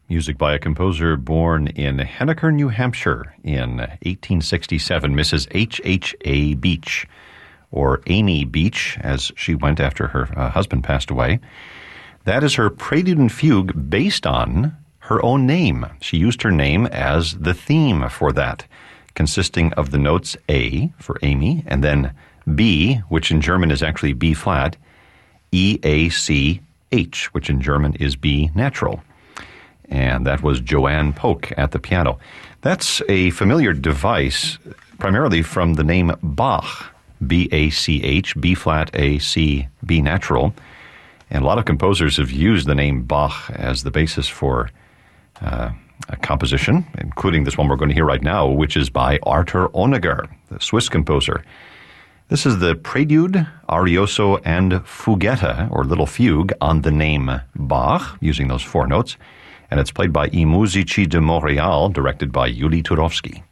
music by a composer born in Henniker, New Hampshire in 1867, Mrs. H.H.A. Beach, or Amy Beach, as she went after her husband passed away. That is her Prelude and Fugue based on her own name. She used her name as the theme for that, consisting of the notes A for Amy, and then B, which in German is actually B flat, E, A, C, H, which in German is B natural. And that was Joanne Polk at the piano. That's a familiar device, primarily from the name Bach, B-A-C-H, B flat, A, C, B natural. And a lot of composers have used the name Bach as the basis for a composition, including this one we're going to hear right now, which is by Arthur Honegger, the Swiss composer. This is the Prelude, Arioso, and Fuguetta, or Little Fugue, on the name Bach, using those four notes. And it's played by I Musici de Montréal, directed by Yuli Turovsky.